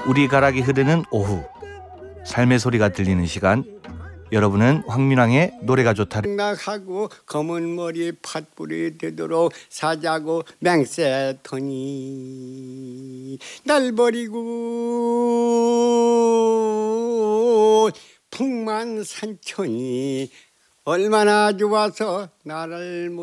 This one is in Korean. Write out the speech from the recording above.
우리 가락이 흐르는 오후, 삶의 소리가 들리는 시간. 여러분은 황민왕의 노래가 좋다를 낙하고 검은 머리 팥불이 되도록 사자고 맹세터니 날 버리고 풍만산천이 얼마나 좋아서 나를 못